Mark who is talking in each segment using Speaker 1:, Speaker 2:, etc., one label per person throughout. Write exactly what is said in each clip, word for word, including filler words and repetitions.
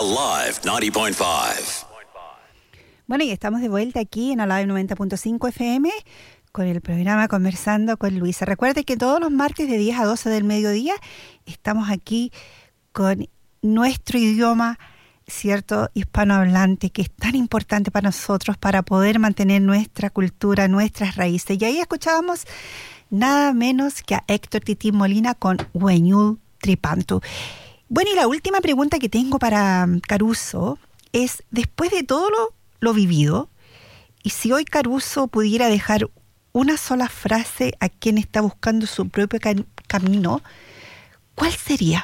Speaker 1: Alive ninety point five.
Speaker 2: Bueno, y estamos de vuelta aquí en Alive noventa punto cinco F M con el programa Conversando con Luisa. Recuerde que todos los martes de diez a doce del mediodía estamos aquí con nuestro idioma, cierto, hispanohablante, que es tan importante para nosotros para poder mantener nuestra cultura, nuestras raíces. Y ahí escuchábamos nada menos que a Héctor Titín Molina con Hueñul Tripantu. Bueno, y la última pregunta que tengo para Caruso es, después de todo lo, lo vivido, y si hoy Caruso pudiera dejar una sola frase a quien está buscando su propio ca- camino, ¿cuál sería?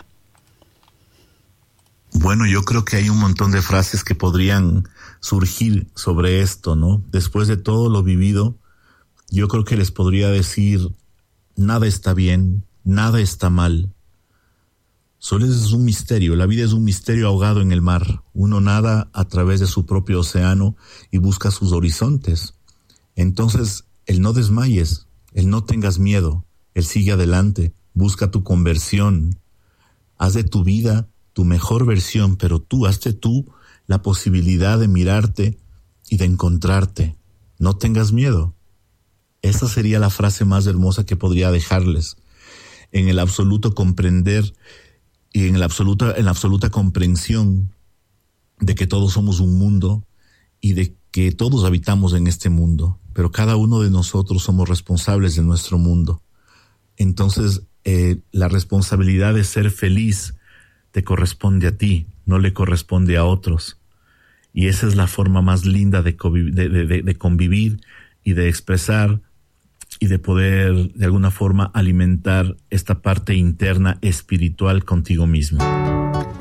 Speaker 3: Bueno, yo creo que hay un montón de frases que podrían surgir sobre esto, ¿no? Después de todo lo vivido, yo creo que les podría decir, nada está bien, nada está mal. Solo es un misterio, la vida es un misterio ahogado en el mar. Uno nada a través de su propio océano y busca sus horizontes. Entonces, el no desmayes, el no tengas miedo, el sigue adelante, busca tu conversión. Haz de tu vida tu mejor versión, pero tú, hazte tú la posibilidad de mirarte y de encontrarte. No tengas miedo. Esa sería la frase más hermosa que podría dejarles. En el absoluto comprender y en el absoluta, en la absoluta comprensión de que todos somos un mundo y de que todos habitamos en este mundo, pero cada uno de nosotros somos responsables de nuestro mundo. Entonces, eh, la responsabilidad de ser feliz te corresponde a ti, no le corresponde a otros. Y esa es la forma más linda de, conviv- de, de, de convivir y de expresar y de poder, de alguna forma, alimentar esta parte interna espiritual contigo mismo.